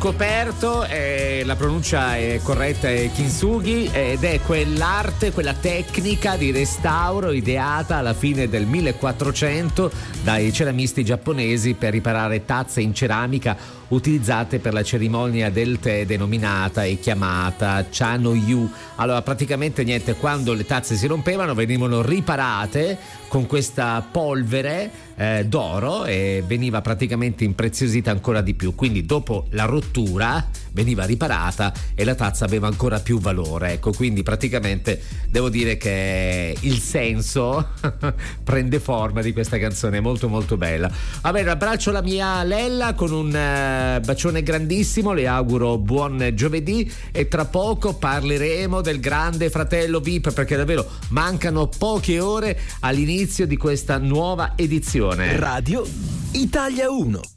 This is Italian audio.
scoperto, la pronuncia è corretta, è kintsugi, ed è quell'arte, quella tecnica di restauro ideata alla fine del 1400 dai ceramisti giapponesi per riparare tazze in ceramica utilizzate per la cerimonia del tè denominata e chiamata Chanoyu. Allora praticamente niente, quando le tazze si rompevano venivano riparate con questa polvere d'oro e veniva praticamente impreziosita ancora di più, quindi dopo la rottura veniva riparata e la tazza aveva ancora più valore, ecco, quindi praticamente devo dire che il senso prende forma di questa canzone, molto molto bella. Va bene, abbraccio la mia Lella con un bacione grandissimo, le auguro buon giovedì e tra poco parleremo del Grande Fratello VIP, perché davvero mancano poche ore all'inizio di questa nuova edizione. Radio Italia 1.